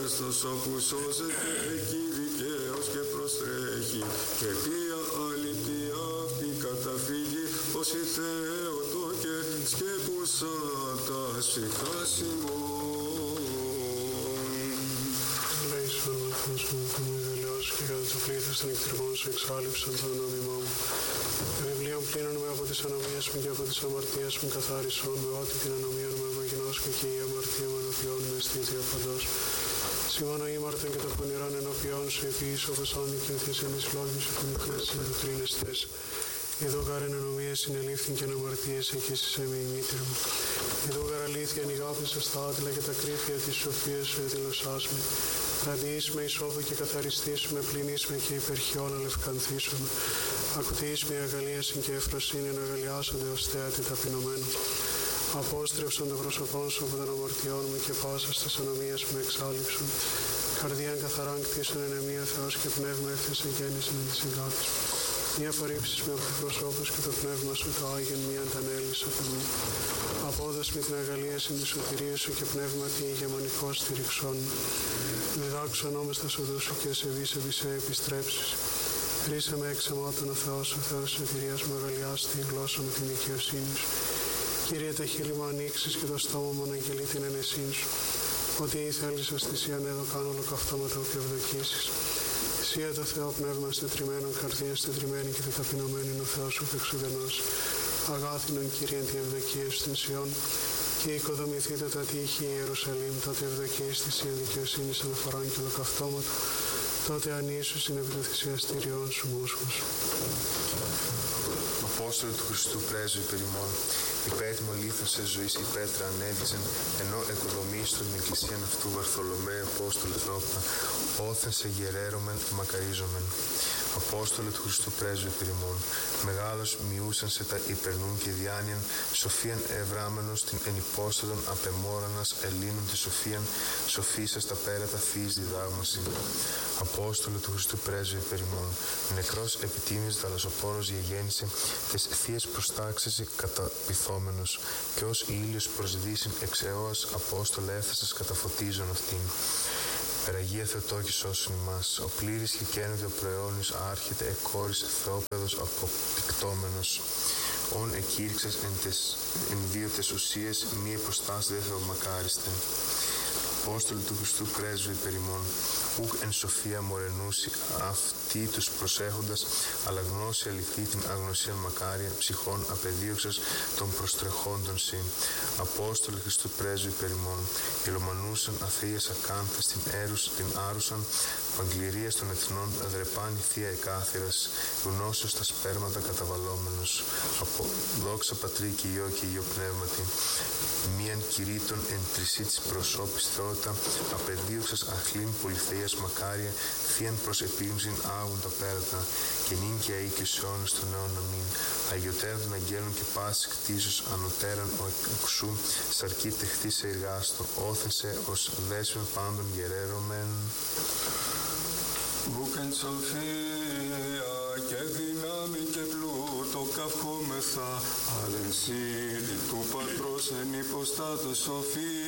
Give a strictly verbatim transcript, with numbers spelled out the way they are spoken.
Χριστός όπου σώζεται εκεί δικαίος και προστρέχει και ποια αλήθεια αυτή καταφύγει ως η Θεότο και σκέπουσα τα σφιχάσιμον. Λέησον Θεός μου που μου μεγαλειώσει και κατά το πλήθος των εκτριμών σου εξάλληψαν το νόμιμά μου. Με βιβλίον πλήνων με από τις ανομίες μου και από τις αμαρτίες μου καθάρισον με ό,τι την ανομία μου ευαγγινώσκω και η αμαρτία μου ενώπιον με αισθήτρια παντός. Σιμώνω ήμαρτον και το πονηρόν ενώπιον σου επίσης όπως όνικιωθείς εν εις λόγους σου και νικίες συντοκτρίνεστες. Εδώ γάρεν ανομίες συνελήφθην και αναμαρτίες εκείσισέ με η μήτηρ μου. Εδώ γαρ αλήθεια νηγάπησας τα άτλα και τα κρύφια της σοφίας σου εδηλωσάς με. Ραντιείς με ισόβου και καθαριστείς με, πλυνείς με και υπερχιόν αλευκανθήσου με. Ακουτείς με αγαλίασιν και ευφροσύνη να αγαλιάσονται ως θέατη ταπεινωμένου. Απόστρεψον το πρόσωπόν σου από των αμαρτιών μου και πάσας της ανομίας μου εξάλληψον. Καρδίαν καθαράν κτίσον εν εμία Θεός και πνεύμα εύθεσαι γέννησεν εν της αγάπης. Μία παρήψεις με από το προσώπος και το πνεύμα σου το Άγιον μία αντανέλησα Θεού. Απόδος με την αγαλίαση της σωτηρίας σου και πνεύματι ηγεμονικός στηριξών. Διδάξου ονόμες τα οδούς σου και σε βης σε επιστρέψεις. Ρίσε με εξ αιμάτων ο Θεός, ο Θεός της σωτηρίας μου αγαλιάσει τη γλώσσα με την δικαιοσύνη σου. Κύριε, τα χείλη μου ανοίξεις και το στόμα μου αναγγελεί την ενεσύν σου. Ότι ήθελες ως θυσίαν εδώ κάνω ολοκαυτώματα που ευδοκίσεις. Θυσία το Θεό πνεύμα στετριμένων, καρδία στετριμένη και ταπεινωμένη είναι ο Θεός σου φεξουδενός. Αγάθινον Κύριε τη ευδοκία στην Σιών και οικοδομηθείτε τα τείχη Ιερουσαλήμ, τότε ευδοκία στη Σιών δικαιοσύνης αναφοράν και ολοκαυτώματα, τότε ανήσου είναι επί το θυσιαστήριον σου μούσχους. Απόστολοι του Χριστού πρέσβη περιμών, υπέτιμο λίθος σε ζωής η πέτρα ανέβησεν, ενώ εκοδομήσεων την εκκλησίαν αυτού Βαρθολομαίου Απόστολε Θεόπτα, όθεν σε γερέρωμεν μακαρίζομεν. Απόστολε του Χριστού πρέσβη περιμών, μεγάλος μειούσαν σε τα υπερνούν και διάνοιαν, σοφίαν ευράμενος την ενυπόστατον απεμόρανας Ελλήνων τη σοφίαν, σοφίσας τα πέρατα φύης διδάγμαση. Απόστολε του Χριστού πρέσβη περιμών, νεκρός επιτίμης θαλασσοπόρος γεγέννησε, τες θείες προστάξεις καταπιθόμενος, και ως ήλιος προσδύσιν εξ αιώας Απόστολε έφεσας καταφωτίζον αυτήν. Περαγία Θεοτόκη σώσουν ημάς, ο πλήρης και καίνεται ο προαιώνιος άρχεται εκόρης Θεόπεδος αποπικτόμενος. Ον εκήρυξας εν, τες, εν δύο τες ουσίες, μη υποστάς δε θεομακάριστε. Απόστολοι του Χριστού πρέσβη περιμών, ουκ εν σοφία μορενούσι αυτοί τους προσέχοντας, αλλά γνώση αληθή την αγνωσία μακάρια ψυχών απεδίωξας των προστρεχόντων συ. Απόστολοι Χριστού πρέσβη περιμών, ηλομανούσαν αθείας ακάνθες την έρους την άρουσαν, παγκληρίας των εθνών αδρεπάνη θεία εκάθυρας, γνώσεως τα σπέρματα καταβαλόμενος. Από δόξα Πατρί και Υιό και Υιό Πνεύματι, μίαν κηρύττων εν τρισί της προσώπης θεότητα, απεδίωξας αχλήν πολυθείας μακάρια, θείαν προς επίγνωσιν άγουν τα πέρατα, και νυν και αεί και σε αιώνες των αιώνων αμήν. Αγιωτέρων των αγγέλων και πάσης κτίσεως ανωτέραν ο εξού, σαρκή τεχτή σε εργάστο, όθεσε ως δέσμεν πάντων γερέρωμεν. Βουκεν σοφία και δύναμη και πλούτο καυχόμεθα, αλενσίδη του Πατρός εν υποστάτος σοφία.